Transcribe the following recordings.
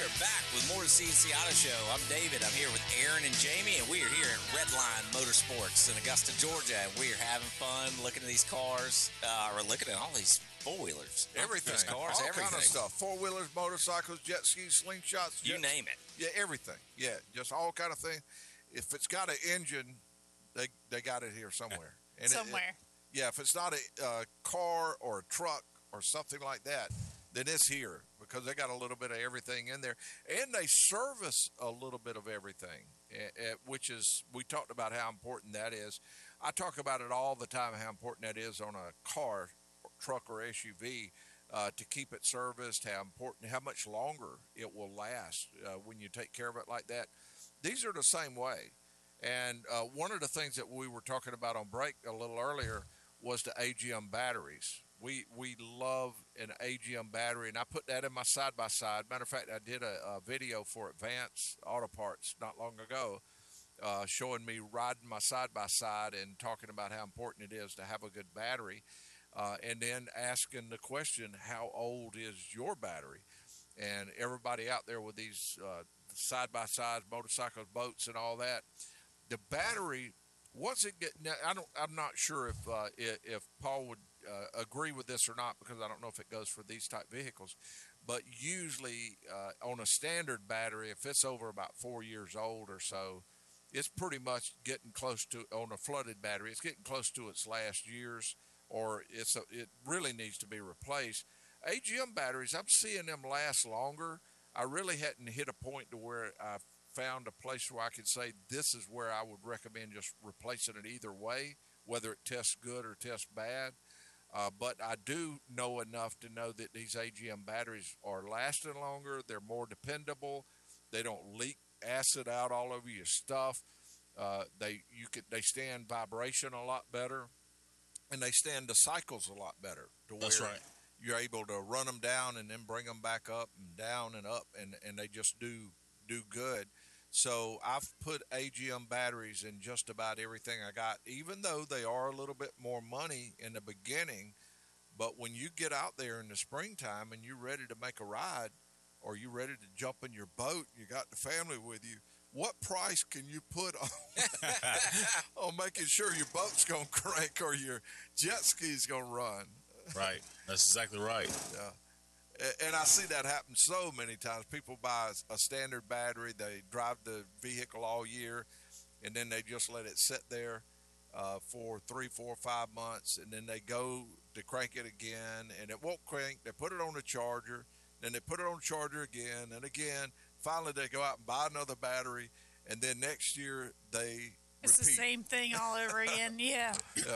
are back with more of the CNC Auto Show. I'm David. I'm here with Aaron and Jamie, and we are here at Redline Motorsports in Augusta, Georgia. And we are having fun looking at these cars. We're looking at all these four-wheelers. Everything. Cars, all everything. kind of stuff. Four-wheelers, motorcycles, jet skis, slingshots. You name it. Yeah, everything. Yeah, just all kind of thing. If it's got an engine, they got it here somewhere. And somewhere. If it's not a car or a truck or something like that, then it's here because they got a little bit of everything in there. And they service a little bit of everything, which is, we talked about how important that is. I talk about it all the time, how important that is on a car, truck, or SUV to keep it serviced, how much longer it will last when you take care of it like that. These are the same way. And one of the things that we were talking about on break a little earlier was the AGM batteries. We love an AGM battery, and I put that in my side-by-side. Matter of fact, I did a video for Advance Auto Parts not long ago showing me riding my side-by-side and talking about how important it is to have a good battery, and then asking the question, how old is your battery? And everybody out there with these side-by-sides, motorcycles, boats, and all that, the battery, once it gets, I'm not sure if Paul would agree with this or not, because I don't know if it goes for these type vehicles, but usually on a standard battery, if it's over about 4 years old or so, it's pretty much getting close to, on a flooded battery, it's getting close to its last years, or it really needs to be replaced. AGM batteries, I'm seeing them last longer. I really hadn't hit a point to where I found a place where I could say this is where I would recommend just replacing it either way, whether it tests good or tests bad. But I do know enough to know that these AGM batteries are lasting longer. They're more dependable. They don't leak acid out all over your stuff. They stand vibration a lot better, and they stand the cycles a lot better. That's right. You're able to run them down and then bring them back up and down and up, and they just do good. So I've put AGM batteries in just about everything I got, even though they are a little bit more money in the beginning. But when you get out there in the springtime and you're ready to make a ride, or you're ready to jump in your boat, you got the family with you, what price can you put on, on making sure your boat's going to crank or your jet ski's going to run? Right. That's exactly right. Yeah. And I see that happen so many times. People buy a standard battery, they drive the vehicle all year, and then they just let it sit there for 3, 4, 5 months, and then they go to crank it again, and it won't crank. They put it on the charger, then they put it on the charger again and again. Finally, they go out and buy another battery, and then next year they It's repeat. the same thing all over again, yeah.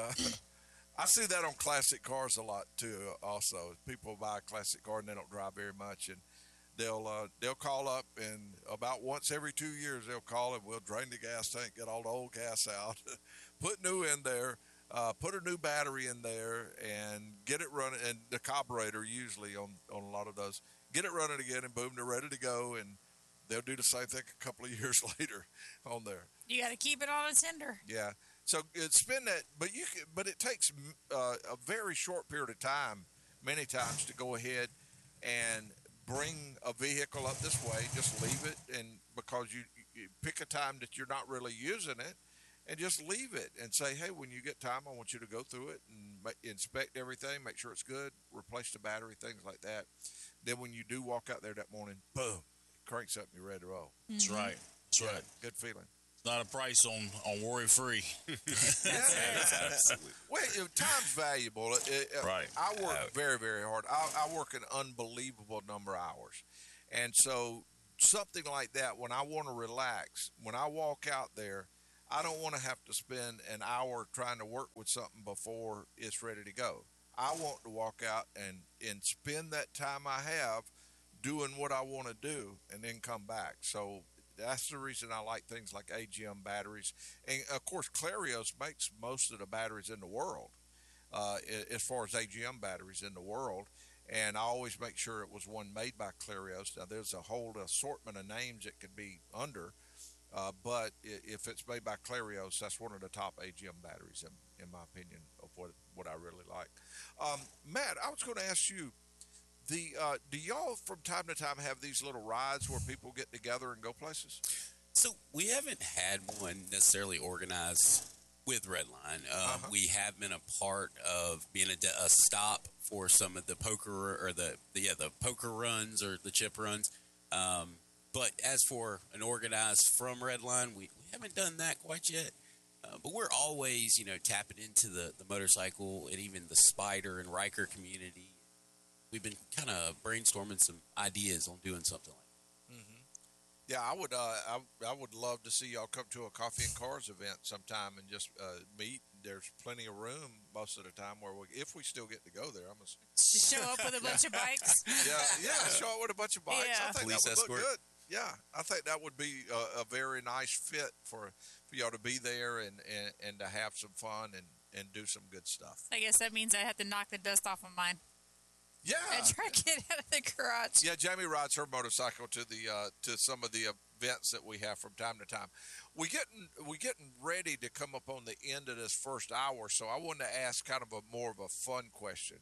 I see that on classic cars a lot too. Also, people buy a classic car and they don't drive very much, and they'll call up, and about once every 2 years they'll call and we'll drain the gas tank, get all the old gas out, put new in there, put a new battery in there, and get it running. And the carburetor usually on a lot of those, get it running again, and boom, they're ready to go. And they'll do the same thing a couple of years later on there. You got to keep it on a tender. Yeah. So spend that, but it takes a very short period of time, many times, to go ahead and bring a vehicle up this way. Just leave it, and because you pick a time that you're not really using it, and just leave it and say, hey, when you get time, I want you to go through it and inspect everything, make sure it's good, replace the battery, things like that. Then when you do walk out there that morning, boom, it cranks up and you're ready to roll. That's right. That's right. Good feeling. Not a price on worry-free. Absolutely. Well, time's valuable. Right. I work very, very hard. I work an unbelievable number of hours. And so something like that, when I want to relax, when I walk out there, I don't want to have to spend an hour trying to work with something before it's ready to go. I want to walk out and spend that time I have doing what I want to do and then come back. So that's the reason I like things like AGM batteries. And, of course, Clarios makes most of the batteries in the world, as far as AGM batteries in the world. And I always make sure it was one made by Clarios. Now, there's a whole assortment of names it could be under, but if it's made by Clarios, that's one of the top AGM batteries, in my opinion, of what I really like. Matt, I was going to ask you, Do y'all from time to time have these little rides where people get together and go places? So we haven't had one necessarily organized with Redline. We have been a part of being a stop for some of the poker or the poker runs or the chip runs. But as for an organized from Redline, we haven't done that quite yet. But we're always, tapping into the motorcycle and even the Spider and Riker community. We've been kind of brainstorming some ideas on doing something like that. Mm-hmm. Yeah, I would love to see y'all come to a Coffee and Cars event sometime and just meet. There's plenty of room most of the time if we still get to go there. Just show up with a bunch of bikes. Yeah, show up with a bunch of bikes. Yeah. I think Police that would escort. look good. Yeah, I think that would be a very nice fit for y'all to be there and to have some fun and do some good stuff. I guess that means I have to knock the dust off of mine. Yeah. I try to get out of the garage. Yeah, Jamie rides her motorcycle to some of the events that we have from time to time. We getting ready to come up on the end of this first hour, so I wanted to ask kind of more of a fun question.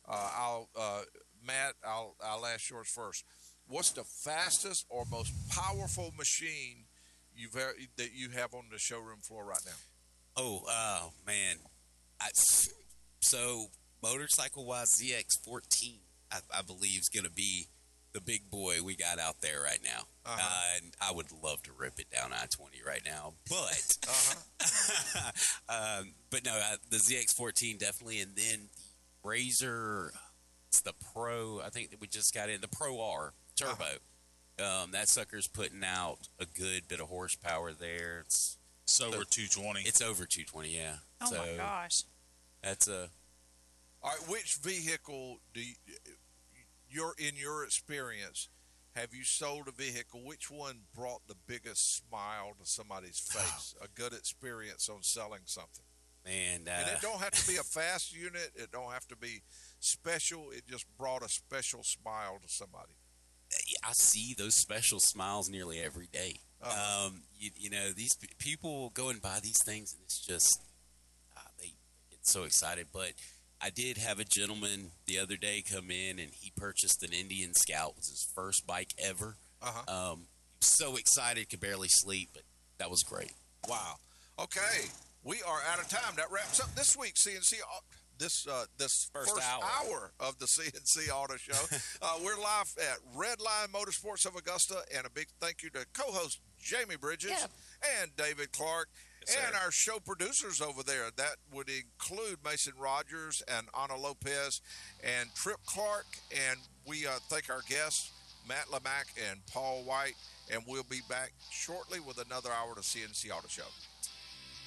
Matt, I'll ask yours first. What's the fastest or most powerful machine that you have on the showroom floor right now? Oh man! So motorcycle-wise, ZX14, I believe, is going to be the big boy we got out there right now. And I would love to rip it down I-20 right now. But, but no, the ZX14 definitely. And then the Razor, it's the Pro, I think that we just got in, the Pro R Turbo. That sucker's putting out a good bit of horsepower there. It's over 220. It's over 220, yeah. Oh, my gosh. That's a... All right, which vehicle in your experience, have you sold a vehicle? Which one brought the biggest smile to somebody's face? A good experience on selling something. Man, and it don't have to be a fast unit. It don't have to be special. It just brought a special smile to somebody. I see those special smiles nearly every day. These people go and buy these things, and it's just they get so excited. But I did have a gentleman the other day come in, and he purchased an Indian Scout. It was his first bike ever. He was so excited, could barely sleep, but that was great. Wow. Okay, we are out of time. That wraps up this week's CNC. This first hour of the CNC Auto Show. We're live at Redline Motorsports of Augusta, and a big thank you to co-host Jamie Bridges and David Clark, and our show producers over there. That would include Mason Rogers and Ana Lopez and Trip Clark, and we thank our guests, Matt Lamack and Paul White, and we'll be back shortly with another hour of the CNC Auto Show.